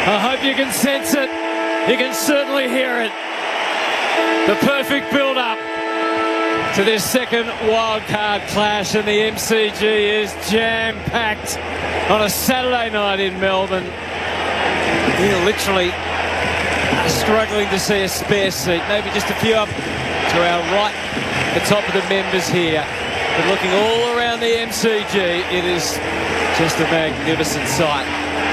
I hope you can sense it. You can certainly hear it. The perfect build-up to this second wildcard clash, and the MCG is jam-packed on a Saturday night in Melbourne. We're literally struggling to see a spare seat. Maybe just a few up to our right, the top of the members here. But looking all around the MCG, it is just a magnificent sight.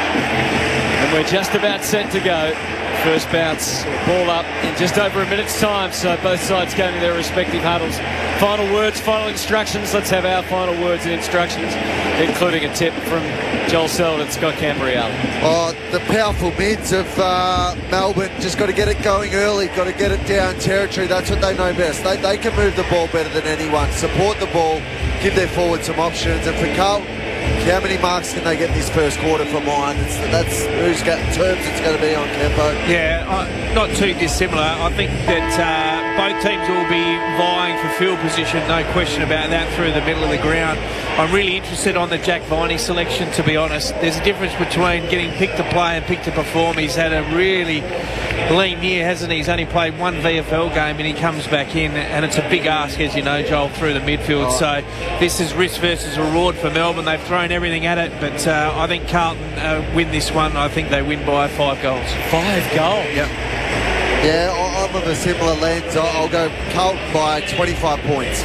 And we're just about set to go. First bounce, ball up in just over a minute's time, so both sides going to their respective huddles. Final words, final instructions. Let's have our final words and instructions, including a tip from Joel Selwood and Scott Cambriale. Oh, the powerful mids of Melbourne just got to get it going early, got to get it down territory. That's what they know best. They can move the ball better than anyone, support the ball, give their forward some options. And for Carlton, how many marks can they get this first quarter from mine? That's whose terms it's going to be on, Kempo. Yeah, not too dissimilar. I think that both teams will be vying for field position, no question about that, through the middle of the ground. I'm really interested on the Jack Viney selection, to be honest. There's a difference between getting picked to play and picked to perform. He's had a really lean year, hasn't he? He's only played one VFL game and he comes back in, and it's a big ask, as you know, Joel, through the midfield. Oh. So this is risk versus reward for Melbourne. They've thrown everything at it, but I think Carlton win this one. I think they win by 5 goals. 5 goals? Yep. Yeah, I'm of a similar lens. I'll go Carlton by 25 points.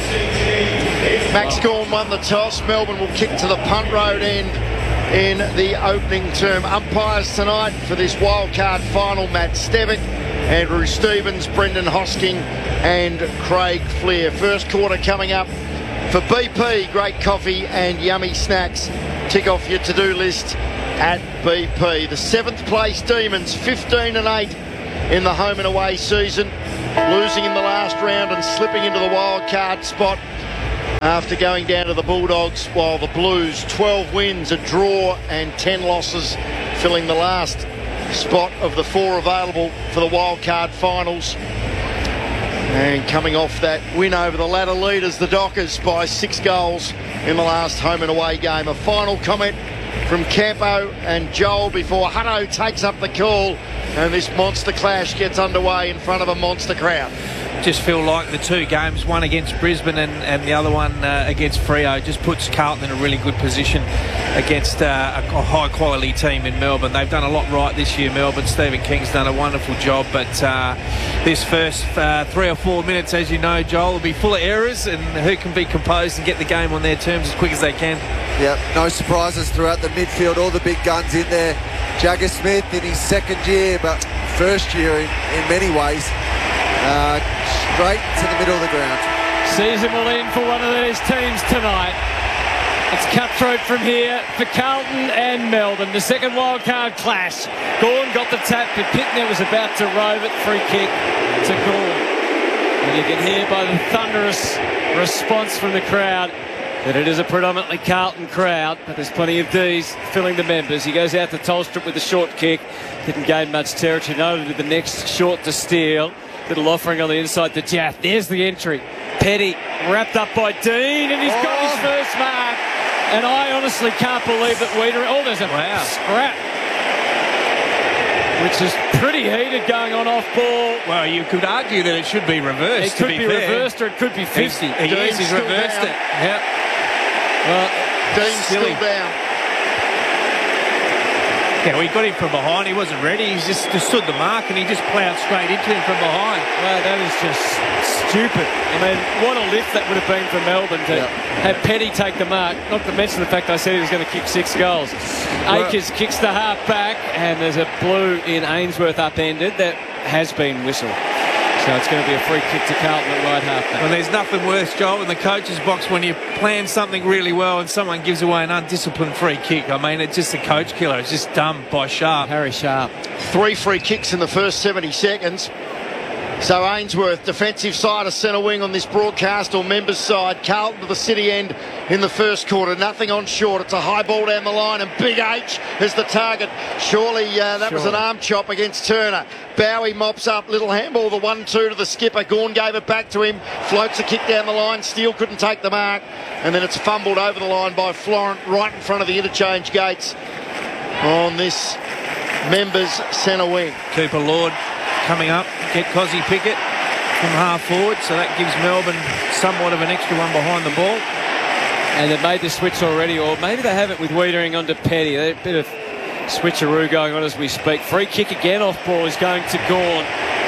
Max Gawn won the toss. Melbourne will kick to the punt road end in the opening term. Umpires tonight for this wildcard final: Matt Stevick, Andrew Stevens, Brendan Hosking and Craig Fleer. First quarter coming up for BP. Great coffee and yummy snacks. Tick off your to-do list at BP. The 7th place Demons, 15-8 in the home and away season, losing in the last round and slipping into the wild card spot after going down to the Bulldogs, while the Blues, 12 wins, a draw and 10 losses, filling the last spot of the 4 available for the wild card finals. And coming off that win over the ladder leaders, the Dockers, by 6 goals in the last home and away game. A final comment from Campo and Joel before Hutto takes up the call and this monster clash gets underway in front of a monster crowd. Just feel like the two games, one against Brisbane and the other one against Freo, just puts Carlton in a really good position against a high-quality team in Melbourne. They've done a lot right this year, Melbourne. Stephen King's done a wonderful job, but this first 3 or 4 minutes, as you know, Joel, will be full of errors, and who can be composed and get the game on their terms as quick as they can. Yep, no surprises throughout the midfield, all the big guns in there. Jagger Smith in his 2nd year, but first year in many ways. Straight to the middle of the ground. Season will end for one of these teams tonight. It's cutthroat from here for Carlton and Melbourne. The second wildcard clash. Gawn got the tap, but Pitner was about to rove it. Free kick to Gawn. And you can hear by the thunderous response from the crowd that it is a predominantly Carlton crowd, but there's plenty of D's filling the members. He goes out to Tolstrup with a short kick. Didn't gain much territory. Noted the next short to Steele. Little offering on the inside to Jaff. There's the entry. Petty wrapped up by Dean, and he's got his first mark. And I honestly can't believe that Weeder... Oh, there's a scrap, which is pretty heated going on off ball. Well, you could argue that it should be reversed. It could be reversed, or it could be 50. He's reversed it. Yep. Well, Dean's still down. Yeah, we got him from behind. He wasn't ready. He's just stood the mark and he just ploughed straight into him from behind. Well, that is just stupid. I mean, what a lift that would have been for Melbourne to have Petty take the mark. Not to mention the fact I said he was going to kick 6 goals. Akers kicks the half back, and there's a blue in Ainsworth upended that has been whistled. So it's going to be a free kick to Carlton at right half back. Well, there's nothing worse, Joel, in the coach's box when you plan something really well and someone gives away an undisciplined free kick. I mean, it's just a coach killer. It's just dumb by Sharp. Harry Sharp. 3 free kicks in the first 70 seconds. So Ainsworth, defensive side of centre wing on this broadcast, or members side. Carlton to the city end in the first quarter. Nothing on short. It's a high ball down the line, and Big H is the target. Surely that was an arm chop against Turner. Bowie mops up, little handball, the 1-2 to the skipper. Gawn gave it back to him. Floats a kick down the line. Steele couldn't take the mark. And then it's fumbled over the line by Florent right in front of the interchange gates on this members centre wing. Cooper Lord coming up, get Cozzy Pickett from half forward, so that gives Melbourne somewhat of an extra one behind the ball. And they've made the switch already, or maybe they haven't, with Wiedering onto Petty. A bit of switcheroo going on as we speak. Free kick again off ball is going to Gawn.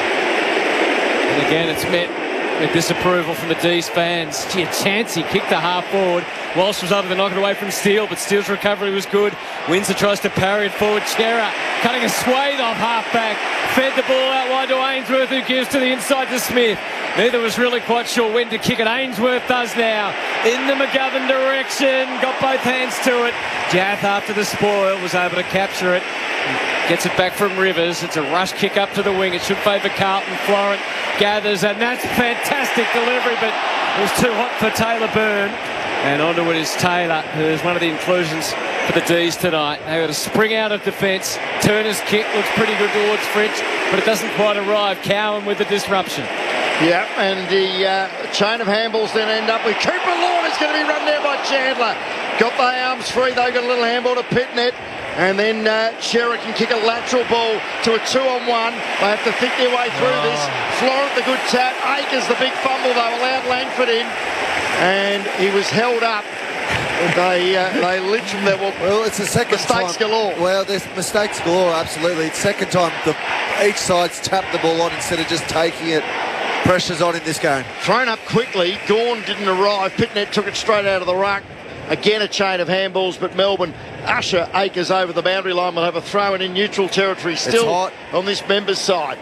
And again, it's met with disapproval from the D's fans. Gee, a chance he kicked the half forward. Walsh was able to knock it away from Steele, but Steele's recovery was good. Windsor tries to parry it forward. Chera cutting a swathe off half-back. Fed the ball out wide to Ainsworth, who gives to the inside to Smith. Neither was really quite sure when to kick it. Ainsworth does now. In the McGovern direction. Got both hands to it. Jath, after the spoil, was able to capture it. Gets it back from Rivers. It's a rush kick up to the wing. It should favour Carlton. Florent gathers, and that's fantastic delivery, but it was too hot for Taylor Byrne. And onto it is Taylor, who is one of the inclusions for the D's tonight. They got to spring out of defence. Turner's kick looks pretty good towards Fritsch, but it doesn't quite arrive. Cowan with the disruption. Yeah, and the chain of handballs then end up with Cooper Lord is going to be run there by Chandler. Got the arms free, though, got a little handball to Pitnet. And then Chera can kick a lateral ball to a 2-on-1. They have to think their way through this. Florent, the good tap. Akers, the big fumble, though, allowed Langford in. And he was held up. They literally, well, it's the second mistakes time. galore. Well, there's mistakes galore, absolutely. It's the second time each side's tapped the ball on instead of just taking it. Pressure's on in this game. Thrown up quickly. Gawn didn't arrive. Pitnet took it straight out of the ruck. Again, a chain of handballs, but Melbourne usher Akers over the boundary line. Will have a throw in neutral territory still on this members' side.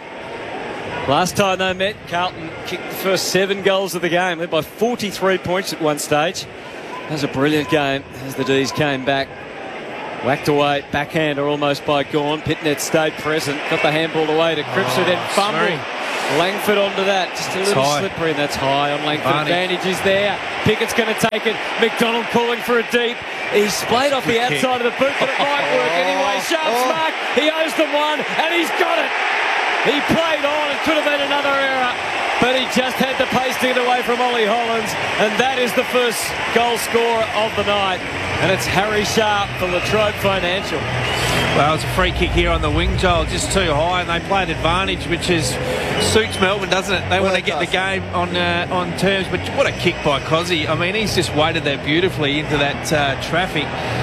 Last time they met, Carlton kicked the first 7 goals of the game. Led by 43 points at one stage. That was a brilliant game as the D's came back. Whacked away, backhander almost by Gawn. Pitnet stayed present, got the handball away to Cripps, who then fumbled. Langford onto that, just a little slippery, and that's high on Langford. Advantage is there. Pickett's going to take it. McDonald calling for a deep. He's splayed off the outside of the boot, but it might work anyway. Sharp's mark. He owes them one, and he's got it. He played on. It could have been another error, but he just had the pace to get away from Ollie Hollins, and that is the first goal scorer of the night. And it's Harry Sharp for Latrobe Financial. Well, it's a free kick here on the wing, Joel, just too high, and they played advantage, which suits Melbourne, doesn't it? They want to get the game on terms, but what a kick by Cozzy. I mean, he's just weighted there beautifully into that traffic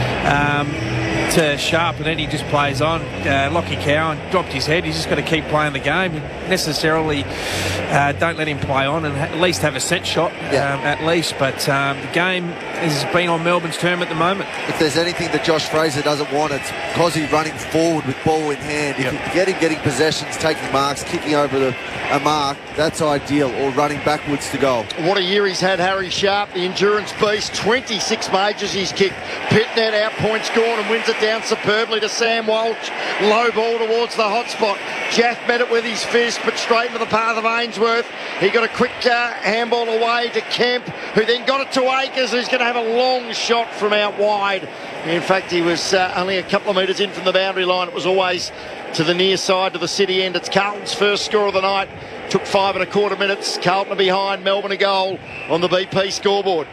to Sharp, and then he just plays on. Lockie Cowan dropped his head. He's just got to keep playing the game. Necessarily don't let him play on and at least have a set shot, at least. But the game has been on Melbourne's term at the moment. If there's anything that Josh Fraser doesn't want, it's Cozzy running forward with ball in hand. If you get him getting possessions, taking marks, kicking over a mark, that's ideal, or running backwards to goal. What a year he's had, Harry Sharp, the endurance beast. 26 majors he's kicked. Pitnet outpoints Gawn and wins it down superbly to Sam Walsh. Low ball towards the hot spot. Jaff met it with his fist, but straight into the path of Ainsworth. He got a quick handball away to Kemp, who then got it to Akers, who's going to have a long shot from out wide. In fact, he was only a couple of metres in from the boundary line. It was always to the near side, to the city end. It's Carlton's first score of the night. Took 5 1/4 minutes. Carlton are behind, Melbourne a goal on the BP scoreboard.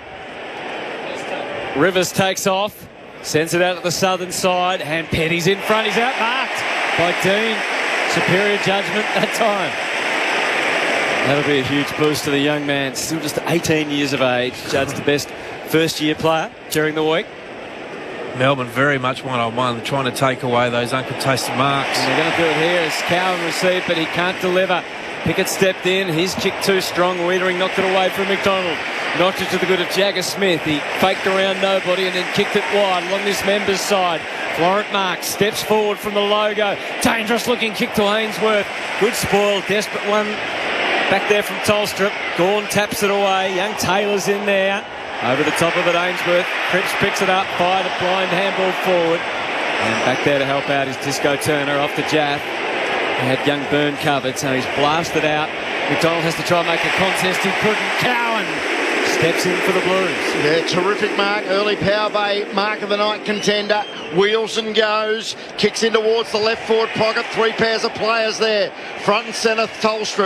Rivers takes off, sends it out to the southern side, and Petty's in front. He's outmarked by Dean. Superior judgment that time. That'll be a huge boost to the young man, still just 18 years of age, judged the best first-year player during the week. Melbourne very much one-on-one, trying to take away those uncontested marks. And they're going to do it here as Cowan received, but he can't deliver. Pickett stepped in, his kick too strong. Wiedering knocked it away from McDonald. Knocked it to the good of Jagger Smith. He faked around nobody and then kicked it wide along this member's side. Florent Marks steps forward from the logo. Dangerous looking kick to Ainsworth. Good spoil, desperate one back there from Tolstrup. Gawn taps it away. Young Taylor's in there. Over the top of it, Ainsworth. Cripps picks it up, fired a blind handball forward. And back there to help out is Disco Turner off to Jaff. He had young Byrne covered, so he's blasted out. McDonald has to try and make a contest. He couldn't. Cowan steps in for the Blues. Yeah, terrific mark. Early Power Bay mark of the night contender. Wheels and goes. Kicks in towards the left forward pocket. 3 pairs of players there. Front and centre, Tolstrup.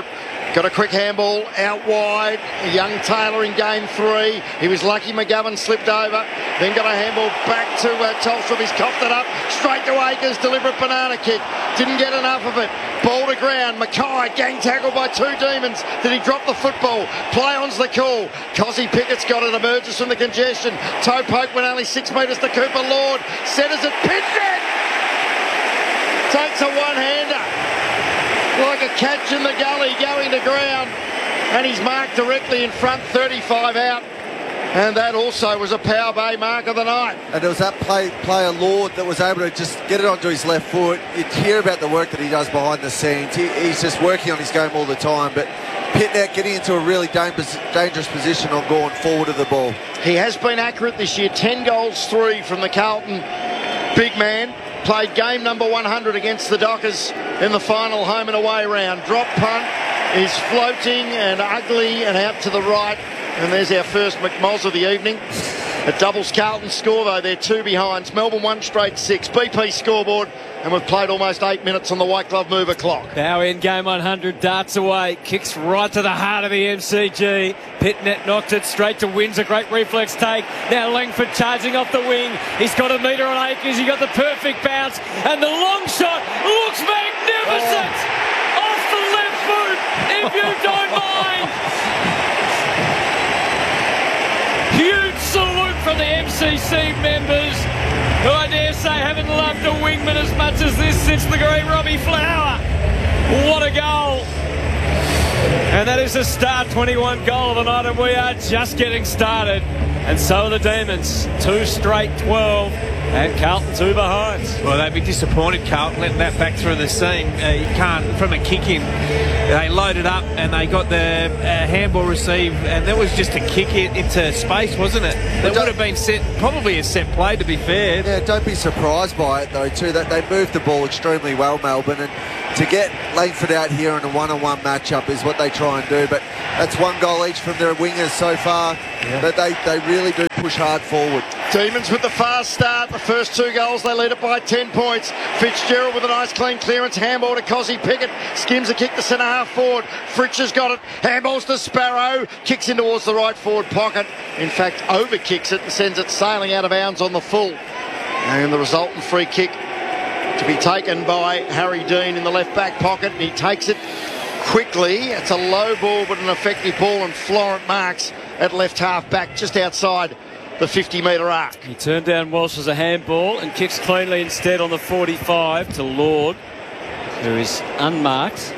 Got a quick handball out wide. Young Taylor in game 3. He was lucky McGovern slipped over. Then got a handball back to Tolstrup. He's coughed it up. Straight to Akers. Deliberate banana kick. Didn't get enough of it. Ball to ground. Mackay gang tackled by 2 demons. Did he drop the football? Play on's the call. Cozzy Pickett's got it. Emerges from the congestion. Toe poke went only 6 metres to Cooper Lord. Centres it. Pitnet takes a one-hander. Like a catch in the gully going to ground, and he's marked directly in front, 35 out, and that also was a Power Bay mark of the night. And there was that player Lord that was able to just get it onto his left foot. You'd hear about the work that he does behind the scenes. He's just working on his game all the time, but Pitnet getting into a really dangerous position on going forward of the ball. He has been accurate this year, 10 goals, 3 from the Carlton big man. Played game number 100 against the Dockers in the final home and away round. Drop punt is floating and ugly and out to the right. And there's our first McMoz of the evening. It doubles Carlton's score though. They're 2 behinds. Melbourne 1 straight 6. BP scoreboard. And we've played almost 8 minutes on the White Glove Mover clock. Now in game 100, darts away, kicks right to the heart of the MCG. Pitnet knocked it straight to Windsor, great reflex take. Now Langford charging off the wing. He's got a metre on Akers, he got the perfect bounce, and the long shot looks magnificent! Off the left foot, if you don't mind! Huge salute from the MCC members, who I dare say haven't loved a wingman as much as this since the great Robbie Flower. What a goal. And that is the start 21 goal of the night, and we are just getting started. And so are the Demons. 2 straight 12 and Carlton 2 behinds. Well, they'd be disappointed, Carlton, letting that back through the seam. You can't, from a kick in, they loaded up and they got the handball receive, and that was just a kick into space, wasn't it? That would have been probably a set play, to be fair. Yeah, don't be surprised by it though too. That they moved the ball extremely well, Melbourne, and to get Langford out here in a one-on-one matchup is what they try and do. But that's 1 goal each from their wingers so far. Yeah. But they really do push hard forward. Demons with the fast start. The first 2 goals, they lead it by 10 points. Fitzgerald with a nice clean clearance. Handball to Cozzy Pickett. Skims a kick to centre half forward. Fritsch has got it. Handballs to Sparrow. Kicks in towards the right forward pocket. In fact, overkicks it and sends it sailing out of bounds on the full. And the resultant free kick to be taken by Harry Dean in the left back pocket. And he takes it quickly. It's a low ball but an effective ball, and Florent marks at left half back just outside the 50-metre arc. He turned down Walsh as a handball and kicks cleanly instead on the 45 to Lord, who is unmarked.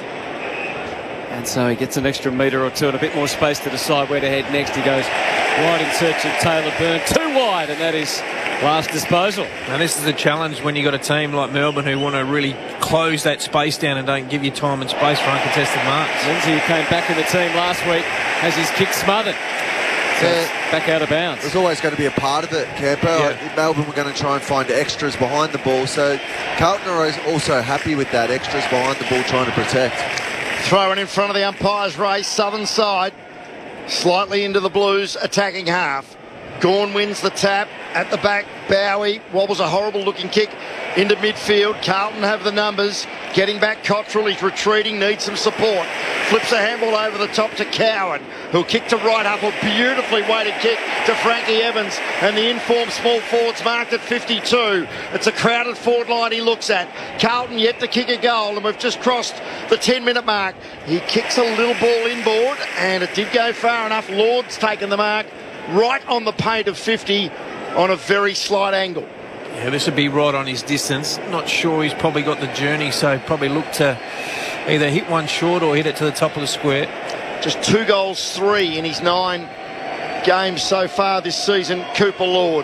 And so he gets an extra metre or 2 and a bit more space to decide where to head next. He goes wide in search of Taylor Byrne. 2 wide, and that is last disposal. Now this is a challenge when you've got a team like Melbourne who want to really close that space down and don't give you time and space for uncontested marks. Lindsay, who came back in the team last week, has his kick smothered. So back out of bounds. There's always going to be a part of it, Camper. Yeah. Melbourne were going to try and find extras behind the ball, so Carlton are also happy with that, extras behind the ball trying to protect. Throwing in front of the umpire's race, southern side, slightly into the Blues attacking half. Gawn wins the tap at the back. Bowie wobbles a horrible looking kick into midfield. Carlton have the numbers. Getting back Cottrell, he's retreating, needs some support. Flips a handball over the top to Cowan, who'll kick to right half. A beautifully weighted kick to Frankie Evans, and the informed small forward's marked at 52. It's a crowded forward line he looks at. Carlton yet to kick a goal, and we've just crossed the 10-minute mark. He kicks a little ball inboard, and it did go far enough. Lord's taken the mark right on the paint of 50 on a very slight angle. Yeah, this would be right on his distance. Not sure, he's probably got the journey, so probably look to either hit one short or hit it to the top of the square. Just 2 goals, 3 in his 9 games so far this season, Cooper Lord.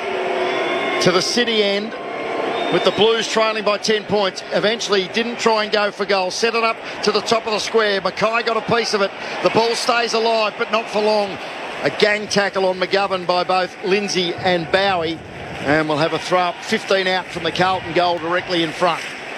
To the city end, with the Blues trailing by 10 points. Eventually didn't try and go for goal. Set it up to the top of the square. Mackay got a piece of it. The ball stays alive, but not for long. A gang tackle on McGovern by both Lindsay and Bowie. And we'll have a throw up, 15 out from the Carlton goal directly in front.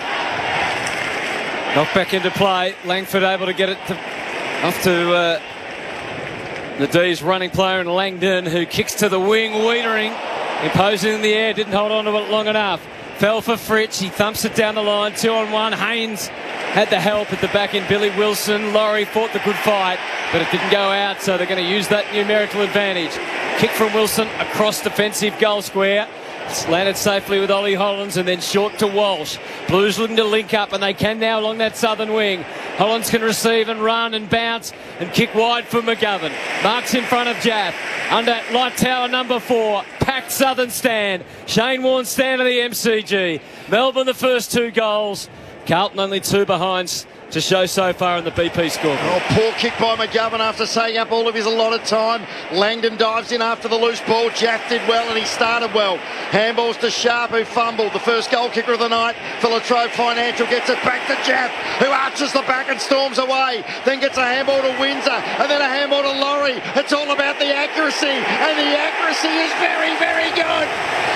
Knocked back into play. Langford able to get it off to the D's running player in Langdon, who kicks to the wing. Wiedering imposing in the air, didn't hold on to it long enough. Fell for Fritsch. He thumps it down the line. 2-on-1. Haynes had the help at the back in Billy Wilson. Laurie fought the good fight, but it didn't go out, so they're going to use that numerical advantage. Kick from Wilson across defensive goal square. It's landed safely with Ollie Hollands and then short to Walsh. Blues looking to link up, and they can now along that southern wing. Hollands can receive and run and bounce and kick wide for McGovern. Marks in front of Jaff. Under light tower number 4. Packed southern stand. Shane Warne stand of the MCG. Melbourne the first 2 goals. Carlton only 2 behinds to show so far in the BP score. Oh, poor kick by McGovern after saying up all of his allotted time. Langdon dives in after the loose ball. Jaff did well and he started well. Handballs to Sharp, who fumbled. The first goal kicker of the night for Latrobe Financial. Gets it back to Jaff, who arches the back and storms away. Then gets a handball to Windsor and then a handball to Laurie. It's all about the accuracy, and the accuracy is very, very good.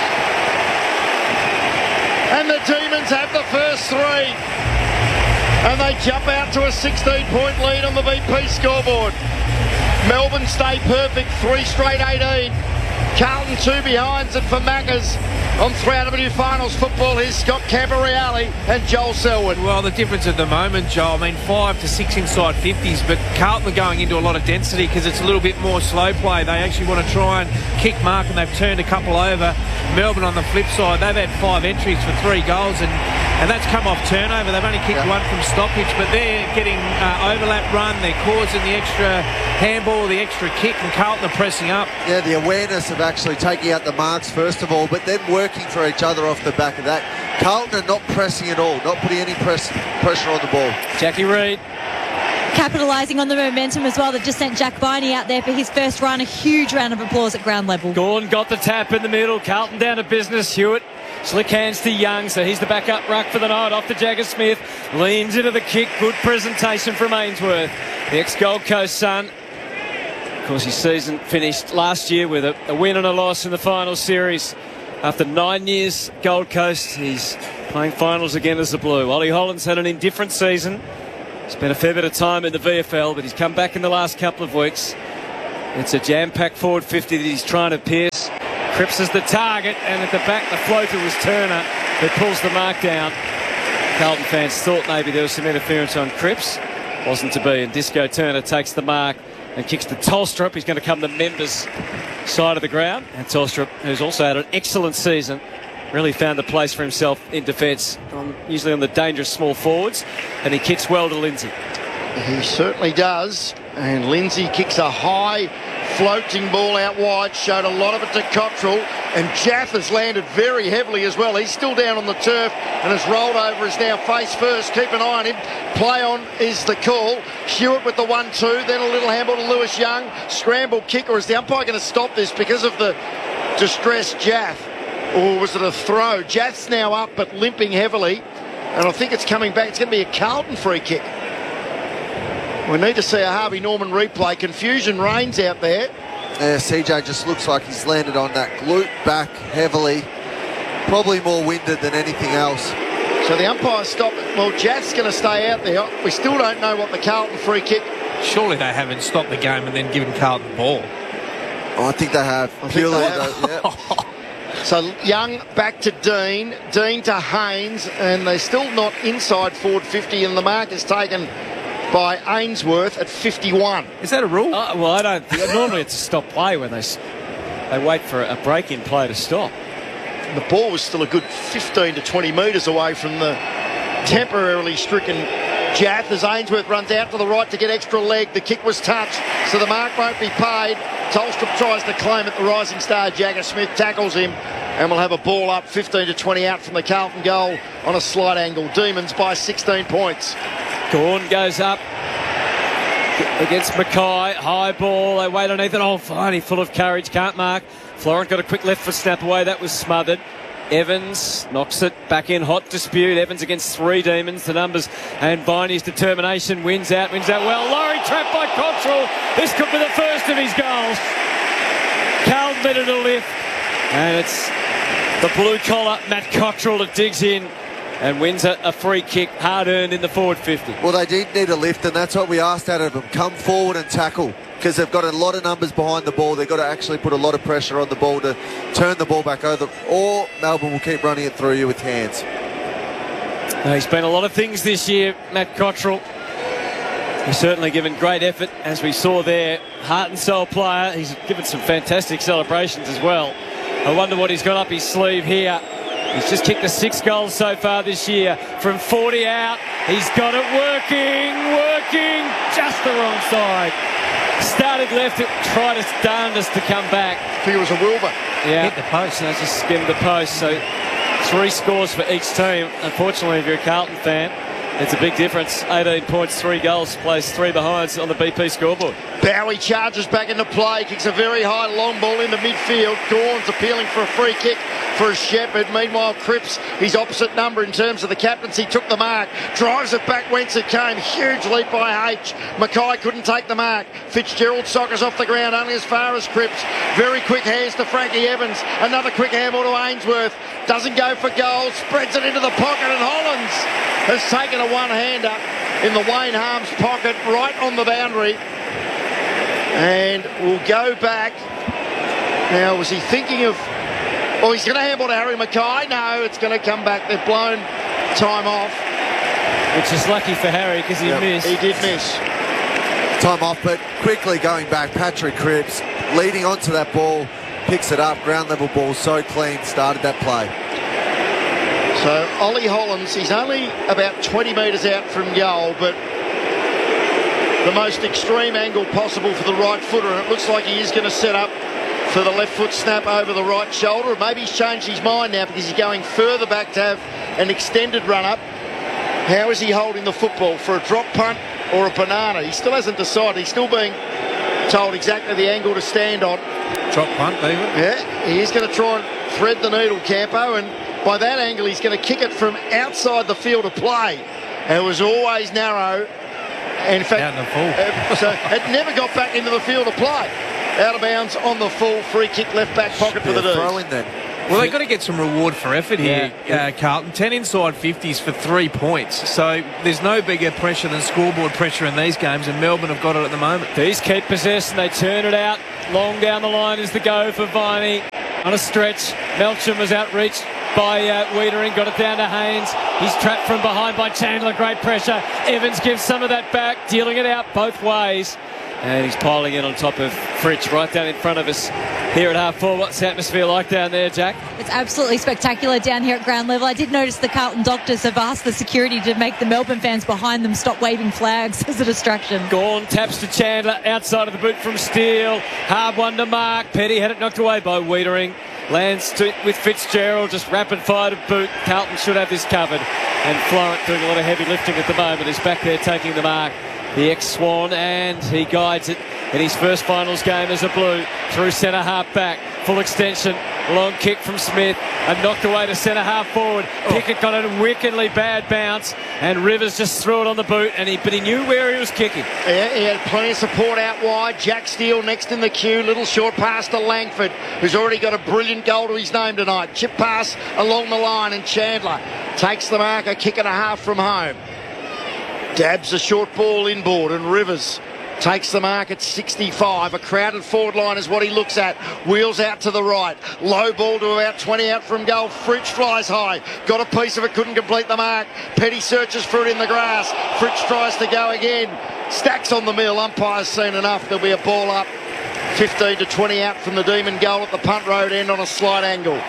And the Demons have the first 3. And they jump out to a 16-point lead on the VP scoreboard. Melbourne stay perfect, 3 straight 18. Carlton 2 behinds it for Maccas. On 3AW Finals football, here's Scott Camporeale and Joel Selwood. Well, the difference at the moment, Joel, 5 to 6 inside 50s, but Carlton are going into a lot of density because it's a little bit more slow play. They actually want to try and kick mark, and they've turned a couple over. Melbourne on the flip side, they've had 5 entries for 3 goals, and that's come off turnover. They've only kicked 1 from stoppage, but they're getting overlap run. They're causing the extra handball, the extra kick, and Carlton are pressing up. Yeah, the awareness of actually taking out the marks first of all, but then working for each other off the back of that. Carlton are not pressing at all, not putting any pressure on the ball. Jackie Reid capitalising on the momentum as well that just sent Jack Viney out there for his first run. A huge round of applause at ground level. Gawn got the tap in the middle. Carlton down to business. Hewitt slick hands to Young, so he's the backup ruck for the night. Off to Jagger Smith, leans into the kick. Good presentation from Ainsworth, the ex-Gold Coast son. Of course, his season finished last year with a win and a loss in the final series. After 9 years, Gold Coast, he's playing finals again as the Blue. Ollie Hollands had an indifferent season. Spent a fair bit of time in the VFL, but he's come back in the last couple of weeks. It's a jam-packed forward 50 that he's trying to pierce. Cripps is the target, and at the back, the floater was Turner, who pulls the mark down. Carlton fans thought maybe there was some interference on Cripps. Wasn't to be, and Disco Turner takes the mark and kicks to Tolstrup. He's going to come the members' side of the ground. And Tolstrup, who's also had an excellent season, really found a place for himself in defence, usually on the dangerous small forwards, and he kicks well to Lindsay. He certainly does, and Lindsay kicks a high floating ball out wide, showed a lot of it to Cottrell, and Jaff has landed very heavily as well. He's still down on the turf and has rolled over, is now face first. Keep an eye on him. Play on is the call. Hewitt with the 1-2, then a little handball to Lewis Young. Scramble kick, or is the umpire going to stop this because of the distressed Jaff? Or was it a throw? Jaff's now up but limping heavily, and I think it's coming back. It's going to be a Carlton free kick. We need to see a Harvey Norman replay. Confusion reigns out there. Yeah, CJ just looks like he's landed on that glute back heavily. Probably more winded than anything else. So the umpire stopped it. Well, Jaff's going to stay out there. We still don't know what the Carlton free kick. Surely they haven't stopped the game and then given Carlton the ball. Oh, I think they have. Purely, yeah. So Young back to Dean. Dean to Haynes. And they're still not inside forward 50. And the mark is taken by Ainsworth at 51. Is that a rule? Well, I don't. Normally it's a stop play when they wait for a break-in play to stop. The ball was still a good 15 to 20 metres away from the temporarily stricken Jaff as Ainsworth runs out to the right to get extra leg. The kick was touched, so the mark won't be paid. Tolstrup tries to claim it. The rising star Jagger Smith tackles him, and we'll have a ball up 15 to 20 out from the Carlton goal on a slight angle. Demons by 16 points. Gawn goes up against Mackay. High ball. They wait underneath it. Oh, Viney full of courage. Can't mark. Florent got a quick left foot snap away. That was smothered. Evans knocks it back in. Hot dispute. Evans against 3 Demons. The numbers and Viney's determination wins out well. Laurie trapped by Cottrell. This could be the first of his goals. Carlton better to lift. And it's the blue collar Matt Cottrell that digs in and wins a free kick, hard-earned in the forward 50. Well, they did need a lift, and that's what we asked out of them. Come forward and tackle, because they've got a lot of numbers behind the ball. They've got to actually put a lot of pressure on the ball to turn the ball back over, or Melbourne will keep running it through you with hands. He's been a lot of things this year, Matt Cottrell. He's certainly given great effort, as we saw there. Heart and soul player. He's given some fantastic celebrations as well. I wonder what he's got up his sleeve here. He's just kicked the 6 goals so far this year. From 40 out, he's got it working, just the wrong side. Started left, tried his darndest to come back. I think it was a Wilbur. Yeah, Hit the post. and just skimmed the post. So 3 scores for each team. Unfortunately, if you're a Carlton fan, it's a big difference. 18 points, 3 goals, plays 3 behinds on the BP scoreboard. Bowie charges back into play, kicks a very high long ball into midfield. Gawn's appealing for a free kick for Shepherd. Meanwhile, Cripps, his opposite number in terms of the captaincy, took the mark, drives it back whence it came. Huge leap by H. Mackay couldn't take the mark. Fitzgerald soccers off the ground only as far as Cripps. Very quick hands to Frankie Evans. Another quick handball to Ainsworth. Doesn't go for goal, spreads it into the pocket, and Hollands has taken a one-hander in the Wayne Harms pocket right on the boundary. And we'll go back. Now, was he thinking of... Oh, he's going to handball to Harry Mackay. No, it's going to come back. They've blown time off. Which is lucky for Harry because he missed. He did miss. Time off, but quickly going back, Patrick Cripps leading onto that ball, picks it up, ground level ball, so clean, started that play. So Ollie Hollands, he's only about 20 metres out from goal, but the most extreme angle possible for the right footer, and it looks like he is going to set up for the left foot snap over the right shoulder. Maybe he's changed his mind now because he's going further back to have an extended run up. How is he holding the football? For a drop punt or a banana? He still hasn't decided. He's still being told exactly the angle to stand on. Drop punt, even. Yeah, he is going to try and thread the needle, Campo, and by that angle he's going to kick it from outside the field of play. And it was always narrow. In fact, out in the full. So it never got back into the field of play. Out of bounds on the full, free kick left back pocket for the D's. Throw in then. Well, they've got to get some reward for effort here, Yeah. Carlton. 10 inside 50s for 3 points. So there's no bigger pressure than scoreboard pressure in these games, and Melbourne have got it at the moment. These keep possession, they turn it out. Long down the line is the go for Viney. On a stretch, Melcham was outreached by Wiedering, got it down to Haynes. He's trapped from behind by Chandler, great pressure. Evans gives some of that back, dealing it out both ways. And he's piling in on top of Fritsch right down in front of us here at half-4. What's the atmosphere like down there, Jack? It's absolutely spectacular down here at ground level. I did notice the Carlton doctors have asked the security to make the Melbourne fans behind them stop waving flags as a distraction. Gawn taps to Chandler outside of the boot from Steele. Hard one to mark. Petty had it knocked away by Wiedering. Lands with Fitzgerald, just rapid fire to boot. Carlton should have this covered. And Florent doing a lot of heavy lifting at the moment. Is back there taking the mark. The ex-Swan, and he guides it in his first finals game as a Blue. Through centre half back, full extension, long kick from Smith, and knocked away to centre half forward. Pickett got a wickedly bad bounce, and Rivers just threw it on the boot, but he knew where he was kicking. Yeah, he had plenty of support out wide. Jack Steele next in the queue. Little short pass to Langford, who's already got a brilliant goal to his name tonight. Chip pass along the line, and Chandler takes the mark, a kick and a half from home. Dabs a short ball inboard, and Rivers takes the mark at 65. A crowded forward line is what he looks at. Wheels out to the right. Low ball to about 20 out from goal. Fritsch flies high. Got a piece of it, couldn't complete the mark. Petty searches for it in the grass. Fritsch tries to go again. Stacks on the mill. Umpire's seen enough. There'll be a ball up. 15 to 20 out from the Demon goal at the Punt Road end on a slight angle.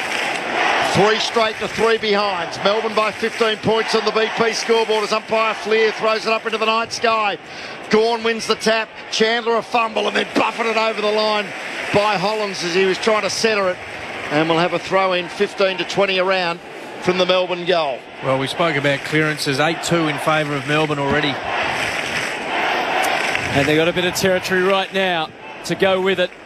3 straight to 3 behinds. Melbourne by 15 points on the BP scoreboard as umpire Fleer throws it up into the night sky. Gawn wins the tap. Chandler a fumble and then buffeted over the line by Hollands as he was trying to centre it. And we'll have a throw in 15 to 20 around from the Melbourne goal. Well, we spoke about clearances. 8-2 in favour of Melbourne already. And they've got a bit of territory right now to go with it.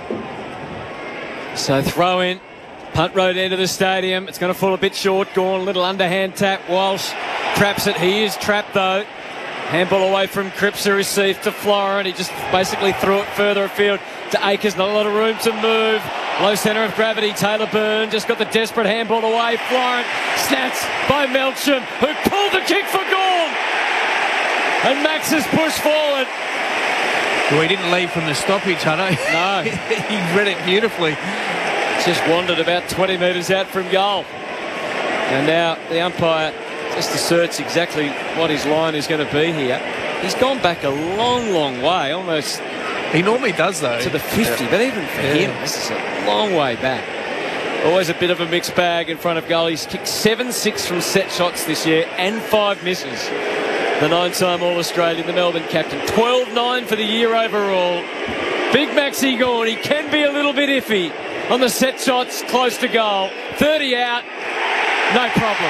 So throw in. Punt Road end of the stadium. It's going to fall a bit short. Gawn, little underhand tap. Walsh traps it. He is trapped though. Handball away from Cripps to receive to Florent. He just basically threw it further afield to Akers. Not a lot of room to move. Low centre of gravity. Taylor Byrne just got the desperate handball away. Florent snatched by Melcham, who pulled the kick for Gawn. And Max has pushed forward. Well, he didn't leave from the stoppage, Hutto. No. He read it beautifully. Just wandered about 20 metres out from goal. And now the umpire is just to search exactly what his line is going to be here. He's gone back a long, long way, almost He normally does, though. to the 50, but even for him, this is a long way back. Always a bit of a mixed bag in front of goal. He's kicked 7-6 from set shots this year and 5 misses. The 9-time All-Australian, the Melbourne captain. 12-9 for the year overall. Big Maxi Gawn, he can be a little bit iffy on the set shots close to goal. 30 out, no problem.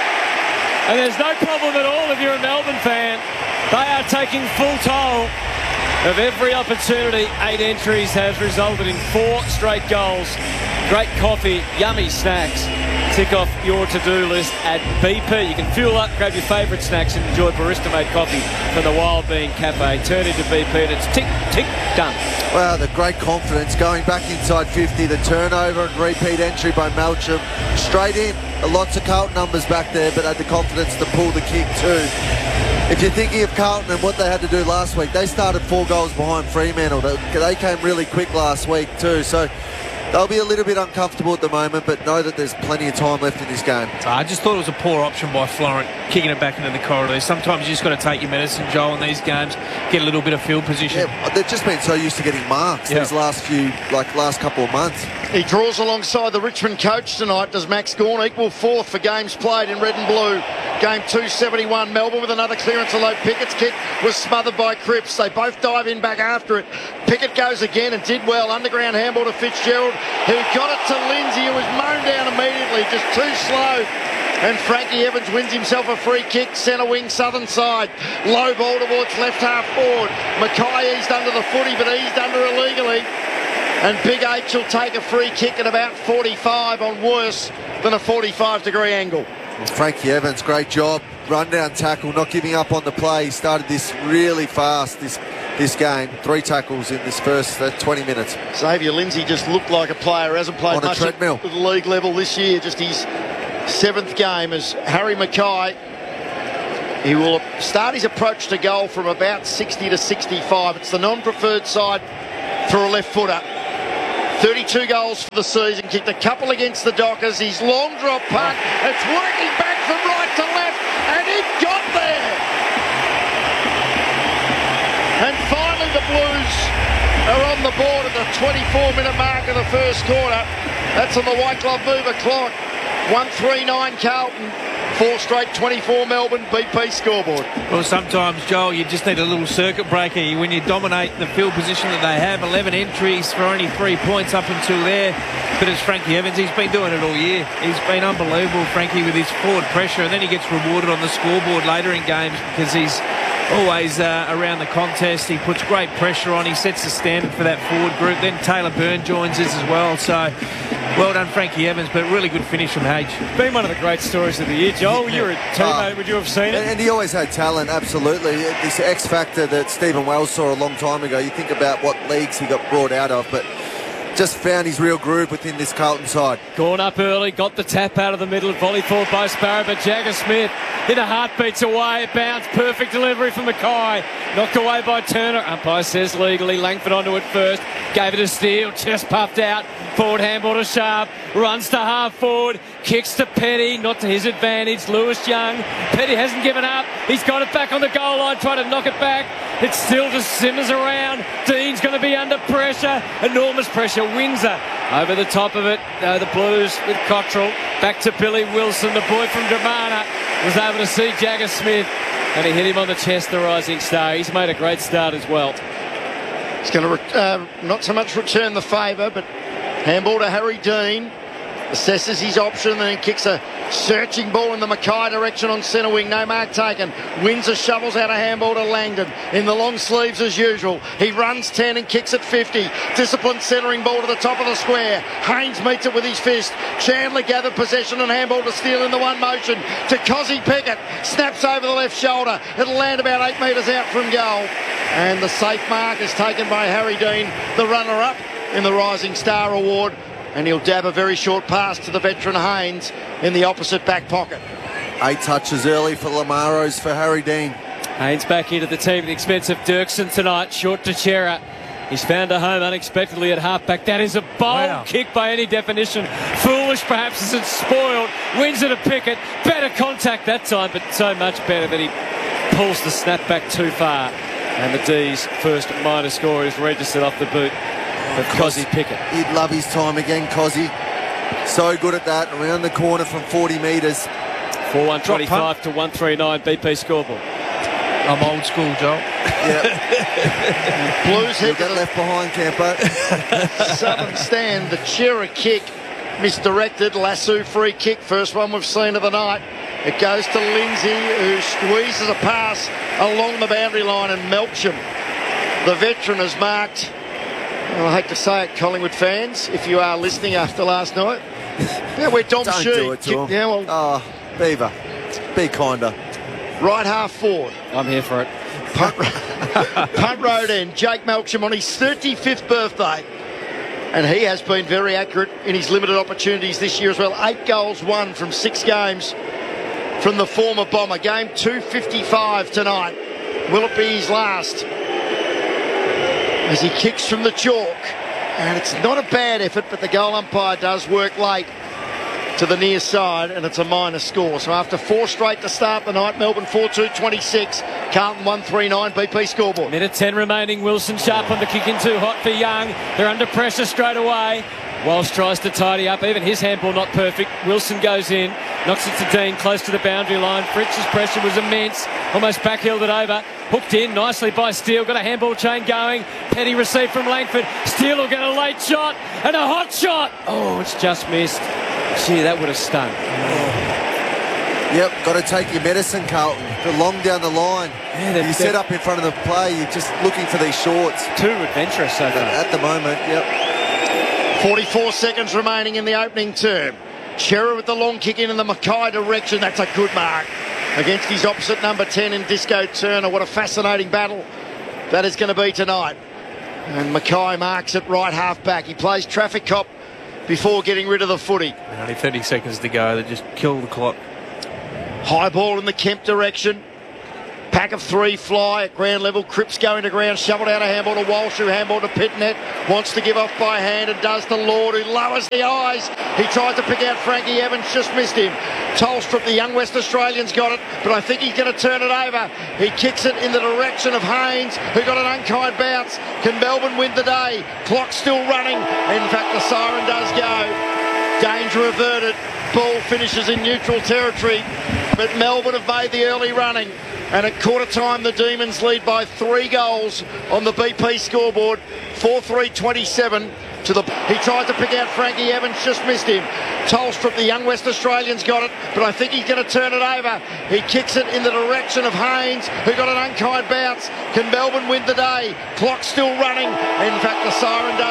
And there's no problem at all if you're a Melbourne fan. They are taking full toll of every opportunity. 8 entries has resulted in 4 straight goals. Great coffee, yummy snacks. Tick off your to-do list at BP. You can fuel up, grab your favourite snacks and enjoy barista-made coffee from the Wild Bean Cafe. Turn into BP and it's tick, tick, done. Wow, the great confidence going back inside 50, the turnover and repeat entry by Melcham. Straight in. Lots of Carlton numbers back there, but had the confidence to pull the kick too. If you're thinking of Carlton and what they had to do last week, they started 4 goals behind Fremantle. They came really quick last week too, so they'll be a little bit uncomfortable at the moment, but know that there's plenty of time left in this game. I just thought it was a poor option by Florent, kicking it back into the corridor. Sometimes you just got to take your medicine, Joel, in these games, get a little bit of field position. Yeah, they've just been so used to getting marks these last couple of months. He draws alongside the Richmond coach tonight. Does Max Gawn equal 4th for games played in red and blue? Game 271, Melbourne with another clearance, although Pickett's kick was smothered by Cripps. They both dive in back after it. Pickett goes again and did well. Underground handball to Fitzgerald, who got it to Lindsay, who was mown down immediately, just too slow. And Frankie Evans wins himself a free kick, centre wing, southern side. Low ball towards left half forward. Mackay eased under the footy, but eased under illegally. And Big H will take a free kick at about 45 on worse than a 45-degree angle. Frankie Evans, great job. Run-down tackle, not giving up on the play. He started this really fast, this game. 3 tackles in this first 20 minutes. Xavier Lindsay just looked like a player who hasn't played On a much treadmill. at the league level this year. Just his 7th game as Harry Mackay. He will start his approach to goal from about 60 to 65. It's the non-preferred side for a left footer. 32 goals for the season, kicked a couple against the Dockers. His long drop punt, it's working back from right to left, and it got there. And finally the Blues are on the board at the 24-minute mark of the first quarter. That's on the White Glove Mover clock. 139 Carlton, 4 straight 24 Melbourne. BP scoreboard. Well, sometimes, Joel, you just need a little circuit breaker when you dominate the field position that they have. 11 entries for only 3 points up until there. But it's Frankie Evans. He's been doing it all year. He's been unbelievable, Frankie, with his forward pressure. And then he gets rewarded on the scoreboard later in games because he's always around the contest. He puts great pressure on. He sets the standard for that forward group. Then Taylor Byrne joins us as well. So well done, Frankie Evans, but really good finish from H. Been one of the great stories of the year. Joel, you're a teammate. Would you have seen it? And he always had talent, absolutely. This X factor that Stephen Wells saw a long time ago. You think about what leagues he got brought out of, but just found his real groove within this Carlton side. Gone up early, got the tap out of the middle, volley forward by Sparrow, but Jagger Smith in a heartbeats away, it bounced, perfect delivery from Mackay, knocked away by Turner, umpire says legally, Langford onto it first, gave it a steal, chest puffed out, forward handball to Sharp, runs to half forward, kicks to Petty, not to his advantage, Lewis Young, Petty hasn't given up, he's got it back on the goal line, trying to knock it back, it still just simmers around, Dean's going to be under pressure, enormous pressure, Windsor over the top of it, the Blues with Cottrell, back to Billy Wilson, the boy from Dramana, was able to see Jagger Smith and he hit him on the chest, the rising star. He's made a great start as well. He's going to not so much return the favour, but handball to Harry Dean. Assesses his option, then kicks a searching ball in the Mackay direction on centre wing. No mark taken. Windsor shovels out a handball to Langdon in the long sleeves as usual. He runs 10 and kicks at 50. Disciplined centering ball to the top of the square. Haynes meets it with his fist. Chandler gathered possession and handball to Steele in the one motion to Cozzy Pickett. Snaps over the left shoulder. It'll land about 8 metres out from goal. And the safe mark is taken by Harry Dean, the runner-up in the Rising Star Award. And he'll dab a very short pass to the veteran Haynes in the opposite back pocket. 8 touches early for Lamaros for Harry Dean. Haynes back into the team at the expense of Dirksen tonight. Short to Chera. He's found a home unexpectedly at halfback. That is a bold kick by any definition. Foolish perhaps as it's spoiled. Wins it a Pickett. Better contact that time, but so much better that he pulls the snap back too far. And the D's first minor score is registered off the boot of Cozzy Pickett. He'd love his time again, Cozzy. So good at that. Around the corner from 40 metres. 4-1-25 to 139 BP scoreboard. I'm old school, Joel. Yeah. Blues You'll hit get the left behind, Campo. southern stand. The Chera kick misdirected. Lasso free kick. First one we've seen of the night. It goes to Lindsay, who squeezes a pass along the boundary line, and Melksham, the veteran, has marked. Well, I hate to say it, Collingwood fans, if you are listening after last night. Yeah, where Dom Don't Shee do it to him. Yeah, well, Oh, Beaver, be kinder. right half forward. I'm here for it. Punt road end. Jake Melksham on his 35th birthday. And he has been very accurate in his limited opportunities this year as well. 8 goals won from 6 games from the former Bomber. Game 255 tonight. Will it be his last? As he kicks from the chalk. And it's not a bad effort, but the goal umpire does work late to the near side, and it's a minor score. So after 4 straight to start the night, Melbourne 4-2-26, Carlton 139 BP scoreboard. Minute 10 remaining. Wilson sharp on the kick in too hot for Young. They're under pressure straight away. Walsh tries to tidy up. Even his handball not perfect. Wilson goes in, knocks it to Dean close to the boundary line. Fritz's pressure was immense. Almost backhilled it over. Hooked in nicely by Steele. Got a handball chain going. Petty received from Langford. Steele will get a late shot and a hot shot. Oh, it's just missed. Gee, that would have stung. Yep, got to take your medicine, Carlton. They're long down the line. Yeah, you set up in front of the play. You're just looking for these shorts. Too adventurous so far. At the moment, yep. 44 seconds remaining in the opening term. Chera with the long kick in the Mackay direction. That's a good mark against his opposite number 10 in Disco Turner. What a fascinating battle that is going to be tonight. And Mackay marks it right half back. He plays traffic cop before getting rid of the footy. Only 30 seconds to go. They just kill the clock. High ball in the Kemp direction. Pack of 3 fly at ground level. Cripps going to ground. Shoveled out a handball to Walsh, who handball to Pitnet. Wants to give off by hand and does to Lord, who lowers the eyes. He tried to pick out Frankie Evans, just missed him. Tolstrup, the young West Australian's got it, but I think he's going to turn it over. He kicks it in the direction of Haynes, who got an unkind bounce. Can Melbourne win the day? Clock still running. In fact, the siren does go. Danger averted. Ball finishes in neutral territory, but Melbourne have made the early running. And at quarter time, the Demons lead by 3 goals on the BP scoreboard. 4-3-27 to the... He tried to pick out Frankie Evans, just missed him. Tolstrup, the young West Australian's got it, but I think he's going to turn it over. He kicks it in the direction of Haynes, who got an unkind bounce. Can Melbourne win the day? Clock still running. In fact, the siren does